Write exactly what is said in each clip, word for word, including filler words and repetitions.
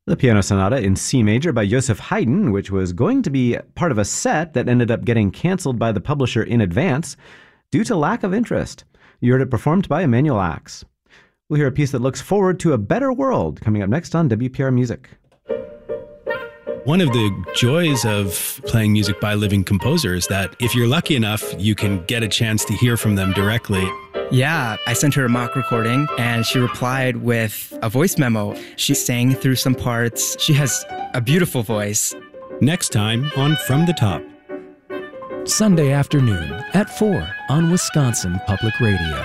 The Piano Sonata in C major by Joseph Haydn, which was going to be part of a set that ended up getting canceled by the publisher in advance due to lack of interest. You heard it performed by Emanuel Ax. We'll hear a piece that looks forward to a better world coming up next on W P R Music. One of the joys of playing music by living composers is that if you're lucky enough, you can get a chance to hear from them directly. Yeah, I sent her a mock recording and she replied with a voice memo. She sang through some parts. She has a beautiful voice. Next time on From the Top. Sunday afternoon at four on Wisconsin Public Radio.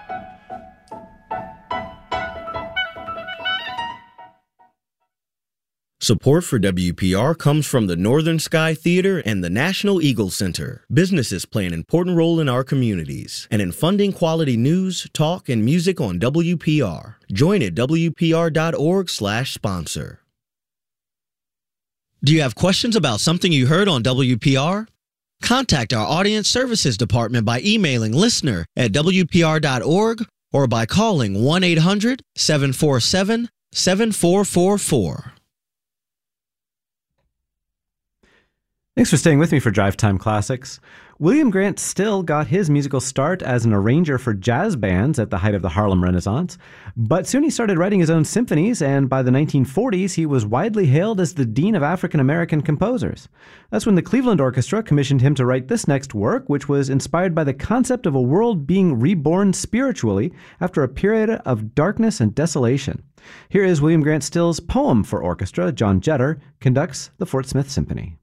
Support for W P R comes from the Northern Sky Theater and the National Eagle Center. Businesses play an important role in our communities and in funding quality news, talk, and music on W P R. Join at W P R dot org slash sponsor. Do you have questions about something you heard on W P R? Contact our Audience Services Department by emailing listener at W P R dot org or by calling one eight hundred, seven four seven, seven four four four. Thanks for staying with me for Drive Time Classics. William Grant Still got his musical start as an arranger for jazz bands at the height of the Harlem Renaissance, but soon he started writing his own symphonies, and by the nineteen forties, he was widely hailed as the Dean of African-American Composers. That's when the Cleveland Orchestra commissioned him to write this next work, which was inspired by the concept of a world being reborn spiritually after a period of darkness and desolation. Here is William Grant Still's poem for orchestra. John Jetter conducts the Fort Smith Symphony.